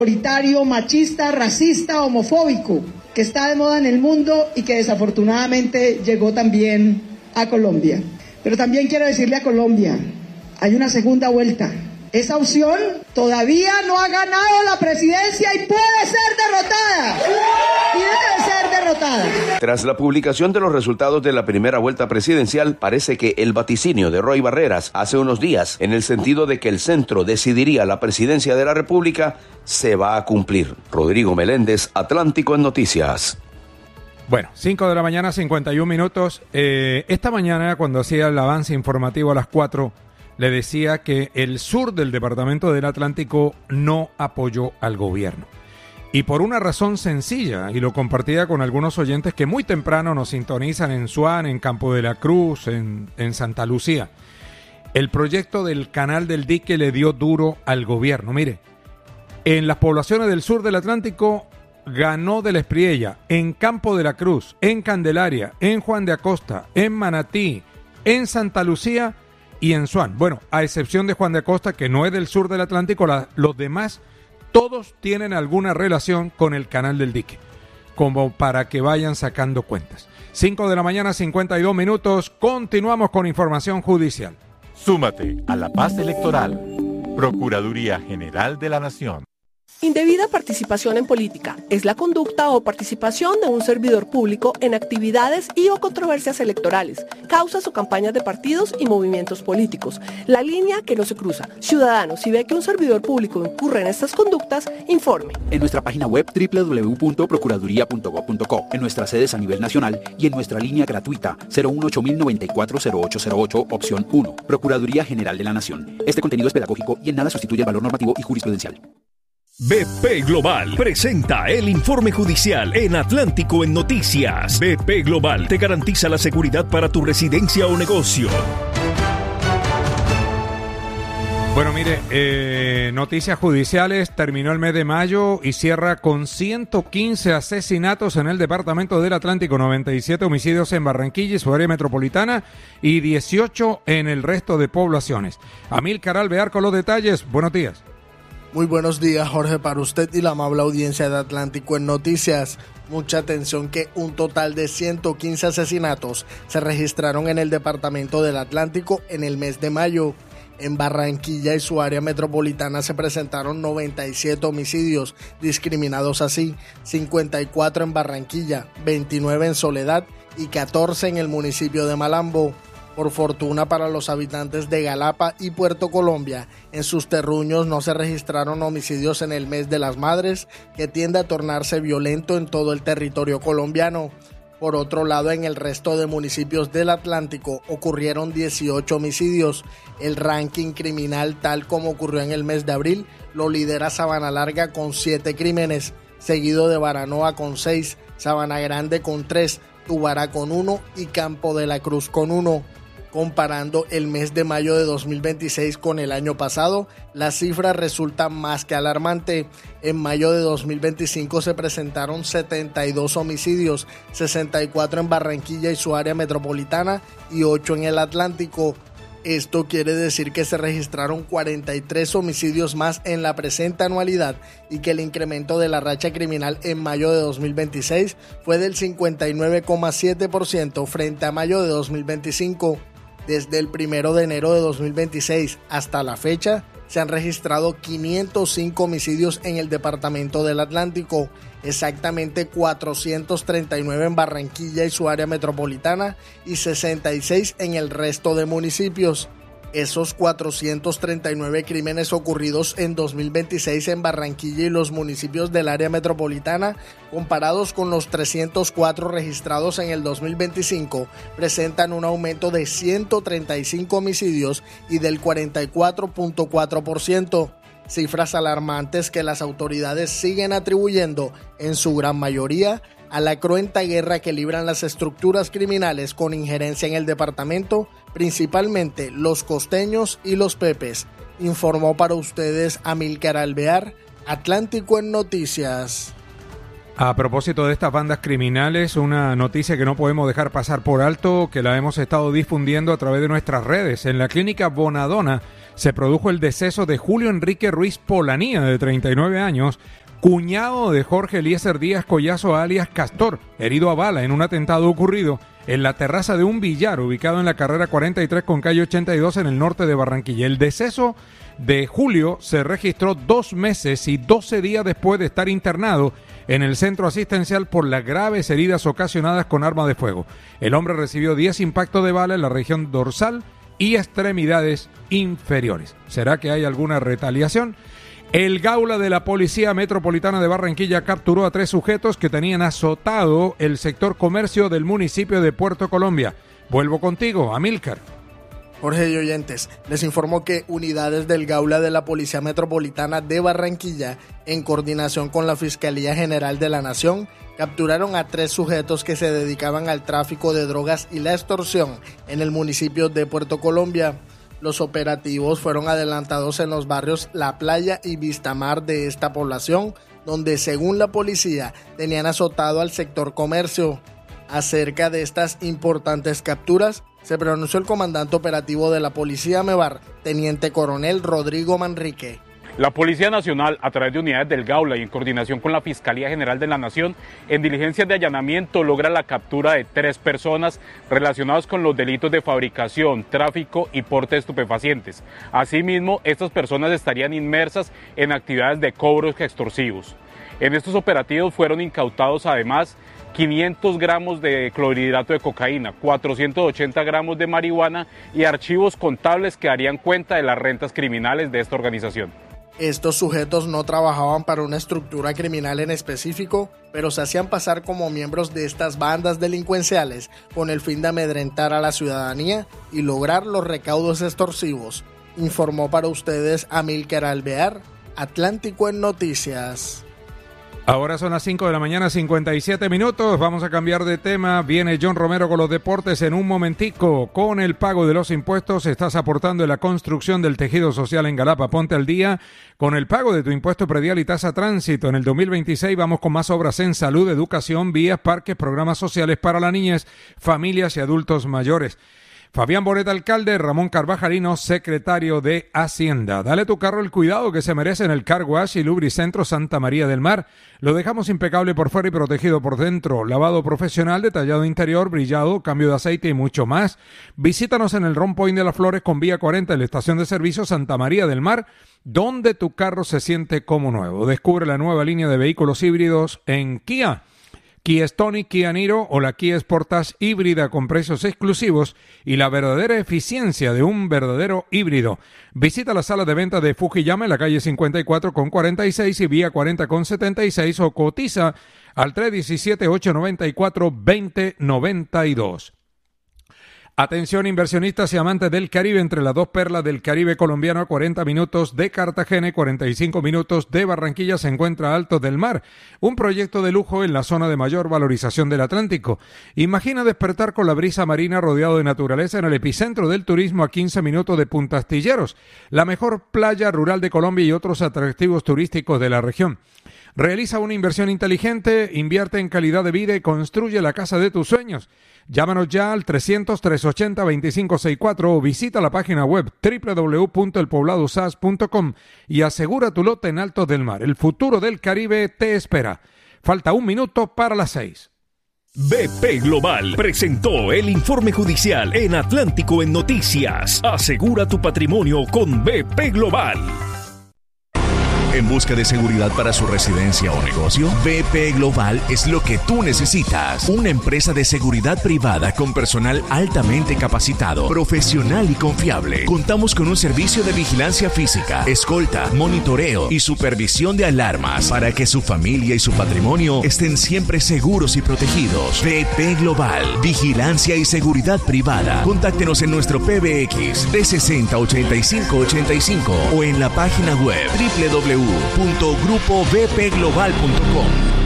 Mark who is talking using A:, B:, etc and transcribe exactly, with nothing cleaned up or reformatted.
A: autoritario, machista, racista, homofóbico, que está de moda en el mundo y que desafortunadamente llegó también a Colombia. Pero también quiero decirle a Colombia, hay una segunda vuelta. Esa opción todavía no ha ganado la presidencia y puede ser derrotada. Y debe ser derrotada.
B: Tras la publicación de los resultados de la primera vuelta presidencial, parece que el vaticinio de Roy Barreras hace unos días, en el sentido de que el centro decidiría la presidencia de la República, se va a cumplir. Rodrigo Meléndez, Atlántico en Noticias.
C: Bueno, cinco de la mañana, cincuenta y un minutos. Eh, esta mañana, cuando hacía el avance informativo a las cuatro, le decía que el sur del departamento del Atlántico no apoyó al gobierno. Y por una razón sencilla, y lo compartía con algunos oyentes que muy temprano nos sintonizan en Suán, en Campo de la Cruz, en, en Santa Lucía. El proyecto del Canal del Dique le dio duro al gobierno. Mire, en las poblaciones del sur del Atlántico ganó de la Espriella, en Campo de la Cruz, en Candelaria, en Juan de Acosta, en Manatí, en Santa Lucía y en Suán. Bueno, a excepción de Juan de Acosta, que no es del sur del Atlántico, la, los demás, todos tienen alguna relación con el Canal del Dique, como para que vayan sacando cuentas. cinco de la mañana, cincuenta y dos minutos, continuamos con información judicial.
D: Súmate a la paz electoral. Procuraduría General de la Nación.
E: Indebida participación en política es la conducta o participación de un servidor público en actividades y o controversias electorales, causas o campañas de partidos y movimientos políticos. La línea que no se cruza. Ciudadano, si ve que un servidor público incurre en estas conductas, informe.
F: En nuestra página web doble u doble u doble u punto procuraduría punto gob punto co, en nuestras sedes a nivel nacional y en nuestra línea gratuita cero uno ocho mil noventa y cuatro cero ocho cero ocho, opción uno. Procuraduría General de la Nación. Este contenido es pedagógico y en nada sustituye el valor normativo y jurisprudencial.
G: B P Global presenta el informe judicial en Atlántico en Noticias. B P Global te garantiza la seguridad para tu residencia o negocio.
C: Bueno, mire, eh, noticias judiciales, terminó el mes de mayo y cierra con ciento quince asesinatos en el departamento del Atlántico, noventa y siete homicidios en Barranquilla y su área metropolitana y dieciocho en el resto de poblaciones. Amílcar Alvear con los detalles, buenos días.
H: Muy buenos días, Jorge, para usted y la amable audiencia de Atlántico en Noticias. Mucha atención que un total de ciento quince asesinatos se registraron en el departamento del Atlántico en el mes de mayo. En Barranquilla y su área metropolitana se presentaron noventa y siete homicidios, discriminados así, cincuenta y cuatro en Barranquilla, veintinueve en Soledad y catorce en el municipio de Malambo. Por fortuna para los habitantes de Galapa y Puerto Colombia, en sus terruños no se registraron homicidios en el mes de las madres, que tiende a tornarse violento en todo el territorio colombiano. Por otro lado, en el resto de municipios del Atlántico ocurrieron dieciocho homicidios. El ranking criminal, tal como ocurrió en el mes de abril, lo lidera Sabana Larga con siete crímenes, seguido de Baranoa con seis, Sabana Grande con tres, Tubará con uno y Campo de la Cruz con uno. Comparando el mes de mayo de dos mil veintiséis con el año pasado, la cifra resulta más que alarmante. En mayo de dos mil veinticinco se presentaron setenta y dos homicidios, sesenta y cuatro en Barranquilla y su área metropolitana y ocho en el Atlántico. Esto quiere decir que se registraron cuarenta y tres homicidios más en la presente anualidad y que el incremento de la racha criminal en mayo de dos mil veintiséis fue del cincuenta y nueve coma siete por ciento frente a mayo de dos mil veinticinco. Desde el primero de enero de dos mil veintiséis hasta la fecha, se han registrado quinientos cinco homicidios en el departamento del Atlántico, exactamente cuatrocientos treinta y nueve en Barranquilla y su área metropolitana y sesenta y seis en el resto de municipios. Esos cuatrocientos treinta y nueve crímenes ocurridos en dos mil veintiséis en Barranquilla y los municipios del área metropolitana, comparados con los trescientos cuatro registrados en el dos mil veinticinco, presentan un aumento de ciento treinta y cinco homicidios y del cuarenta y cuatro punto cuatro por ciento. Cifras alarmantes que las autoridades siguen atribuyendo, en su gran mayoría, a la cruenta guerra que libran las estructuras criminales con injerencia en el departamento, principalmente los costeños y los pepes. Informó para ustedes Amílcar Alvear, Atlántico en Noticias.
C: A propósito de estas bandas criminales, una noticia que no podemos dejar pasar por alto, que la hemos estado difundiendo a través de nuestras redes. En la clínica Bonadona se produjo el deceso de Julio Enrique Ruiz Polanía, de treinta y nueve años, cuñado de Jorge Eliezer Díaz Collazo alias Castor, herido a bala en un atentado ocurrido en la terraza de un billar ubicado en la carrera cuarenta y tres con calle ochenta y dos en el norte de Barranquilla. El deceso de Julio se registró dos meses y doce días después de estar internado en el centro asistencial por las graves heridas ocasionadas con arma de fuego. El hombre recibió diez impactos de bala en la región dorsal y extremidades inferiores. ¿Será que hay alguna retaliación? El Gaula de la Policía Metropolitana de Barranquilla capturó a tres sujetos que tenían azotado el sector comercio del municipio de Puerto Colombia. Vuelvo contigo, Amílcar.
H: Jorge y oyentes, les informo que unidades del Gaula de la Policía Metropolitana de Barranquilla, en coordinación con la Fiscalía General de la Nación, capturaron a tres sujetos que se dedicaban al tráfico de drogas y la extorsión en el municipio de Puerto Colombia. Los operativos fueron adelantados en los barrios La Playa y Vistamar de esta población, donde, según la policía, tenían azotado al sector comercio. Acerca de estas importantes capturas, se pronunció el comandante operativo de la Policía Mevar, Teniente Coronel Rodrigo Manrique.
I: La Policía Nacional, a través de unidades del Gaula y en coordinación con la Fiscalía General de la Nación, en diligencias de allanamiento logra la captura de tres personas relacionadas con los delitos de fabricación, tráfico y porte de estupefacientes. Asimismo, estas personas estarían inmersas en actividades de cobros extorsivos. En estos operativos fueron incautados además quinientos gramos de clorhidrato de cocaína, cuatrocientos ochenta gramos de marihuana y archivos contables que darían cuenta de las rentas criminales de esta organización.
H: Estos sujetos no trabajaban para una estructura criminal en específico, pero se hacían pasar como miembros de estas bandas delincuenciales con el fin de amedrentar a la ciudadanía y lograr los recaudos extorsivos. Informó para ustedes Amílcar Alvear, Atlántico en Noticias.
C: Ahora son las cinco de la mañana, cincuenta y siete minutos. Vamos a cambiar de tema. Viene John Romero con los deportes en un momentico. Con el pago de los impuestos estás aportando en la construcción del tejido social en Galapa. Ponte al día con el pago de tu impuesto predial y tasa tránsito. En el dos mil veintiséis vamos con más obras en salud, educación, vías, parques, programas sociales para la niñez, familias y adultos mayores. Fabián Bonet, alcalde, Ramón Carvajalino, secretario de Hacienda. Dale tu carro el cuidado que se merece en el Car Wash y Lubricentro Santa María del Mar. Lo dejamos impecable por fuera y protegido por dentro. Lavado profesional, detallado interior, brillado, cambio de aceite y mucho más. Visítanos en el Ron Point de las Flores con vía cuarenta en la estación de servicio Santa María del Mar, donde tu carro se siente como nuevo. Descubre la nueva línea de vehículos híbridos en Kia. Kia Stonic, Kia Niro o la Kia Sportage híbrida con precios exclusivos y la verdadera eficiencia de un verdadero híbrido. Visita la sala de venta de Fujiyama en la calle cincuenta y cuatro con cuarenta y seis y vía cuarenta con setenta y seis o cotiza al tres uno siete, ocho nueve cuatro, dos cero nueve dos. Atención inversionistas y amantes del Caribe, entre las dos perlas del Caribe colombiano a cuarenta minutos de Cartagena y cuarenta y cinco minutos de Barranquilla se encuentra Altos del Mar, un proyecto de lujo en la zona de mayor valorización del Atlántico. Imagina despertar con la brisa marina rodeado de naturaleza en el epicentro del turismo a quince minutos de Punta Astilleros, la mejor playa rural de Colombia y otros atractivos turísticos de la región. Realiza una inversión inteligente, invierte en calidad de vida y construye la casa de tus sueños. Llámanos ya al trescientos, trescientos ochenta, veinticinco sesenta y cuatro o visita la página web doble u doble u doble u punto el poblado s a s punto com y asegura tu lote en Altos del Mar. El futuro del Caribe te espera. Falta un minuto para las seis.
G: B P Global presentó el informe judicial en Atlántico en Noticias. Asegura tu patrimonio con B P Global. ¿En busca de seguridad para su residencia o negocio? B P Global es lo que tú necesitas. Una empresa de seguridad privada con personal altamente capacitado, profesional y confiable. Contamos con un servicio de vigilancia física, escolta, monitoreo y supervisión de alarmas para que su familia y su patrimonio estén siempre seguros y protegidos. B P Global, vigilancia y seguridad privada. Contáctenos en nuestro P B X trescientos sesenta, ochenta y cinco ochenta y cinco o en la página web doble u doble u doble u punto grupo b p global punto com.